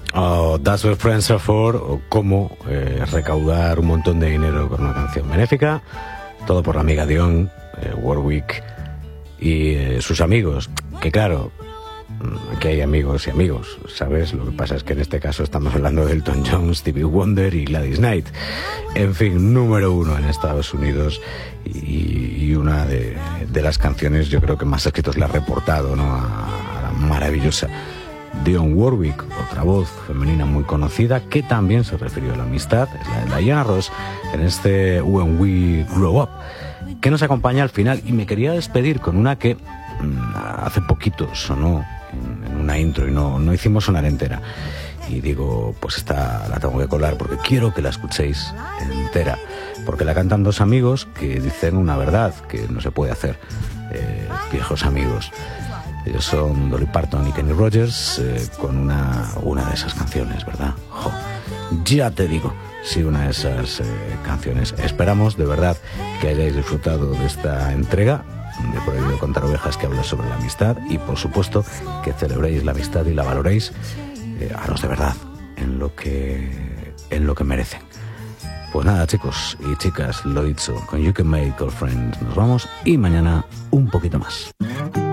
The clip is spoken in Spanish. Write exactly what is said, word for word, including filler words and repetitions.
o That's What Friends Are For, o cómo eh, recaudar un montón de dinero con una canción benéfica. Todo por la amiga Dionne eh, Warwick y eh, sus amigos, que claro, aquí hay amigos y amigos, ¿sabes? Lo que pasa es que en este caso estamos hablando de Elton John, Stevie Wonder y Gladys Knight. En fin, número uno en Estados Unidos y, y una de, de las canciones, yo creo que más éxitos le ha reportado, ¿no? A, a la maravillosa Dionne Warwick, otra voz femenina muy conocida que también se refirió a la amistad, es la de Diana Ross en este When We Grow Up, que nos acompaña al final. Y me quería despedir con una que mmm, hace poquito sonó en, en una intro y no, no hicimos sonar entera, y digo, pues esta la tengo que colar porque quiero que la escuchéis entera, porque la cantan dos amigos que dicen una verdad que no se puede hacer, eh, viejos amigos. Ellos son Dolly Parton y Kenny Rogers, eh, con una, una de esas canciones, ¿verdad? Jo, ya te digo, sí, una de esas eh, canciones. Esperamos de verdad que hayáis disfrutado de esta entrega de Prohibido Contar Ovejas, que habla sobre la amistad, y por supuesto que celebréis la amistad y la valoréis, eh, haros de verdad en lo que, en lo que merecen. Pues nada, chicos y chicas, lo dicho, con You Can Make Girlfriends nos vamos, y mañana un poquito más.